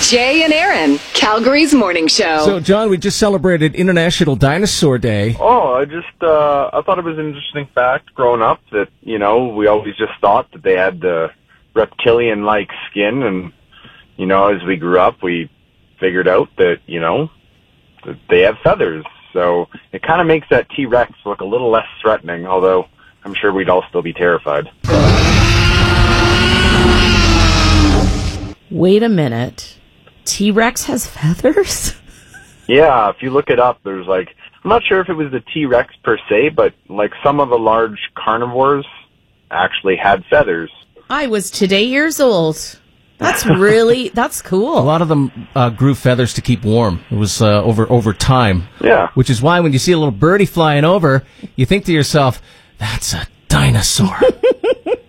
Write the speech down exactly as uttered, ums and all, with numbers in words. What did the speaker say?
Jay and Aaron, Calgary's morning show. So, John, we just celebrated International Dinosaur Day. Oh, I just, uh, I thought it was an interesting fact growing up that, you know, we always just thought that they had the reptilian-like skin, and, you know, as we grew up, we figured out that, you know, that they have feathers. So it kind of makes that T-Rex look a little less threatening, although I'm sure we'd all still be terrified. Wait a minute. T-Rex has feathers? Yeah, if you look it up, there's like, I'm not sure if it was the T-Rex per se, but like some of the large carnivores actually had feathers. I was today years old. That's really, that's cool. A lot of them uh, grew feathers to keep warm. It was uh, over over time. Yeah. Which is why when you see a little birdie flying over, you think to yourself, that's a dinosaur.